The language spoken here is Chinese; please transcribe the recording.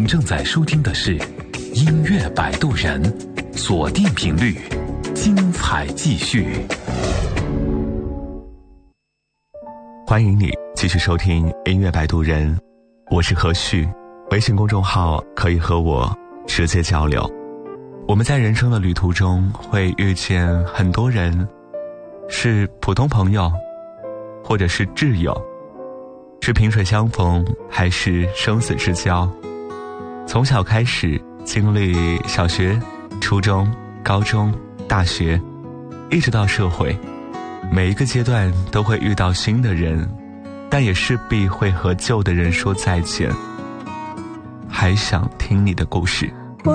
您正在收听的是音乐摆渡人，锁定频率，精彩继续。 欢迎你继续收听音乐摆渡人，我是何旭，微信公众号可以和我直接交流。我们在人生的旅途中会遇见很多人，是普通朋友，或者是挚友，是萍水相逢，还是生死之交。从小开始经历小学、初中、高中、大学，一直到社会，每一个阶段都会遇到新的人，但也势必会和旧的人说再见。还想听你的故事。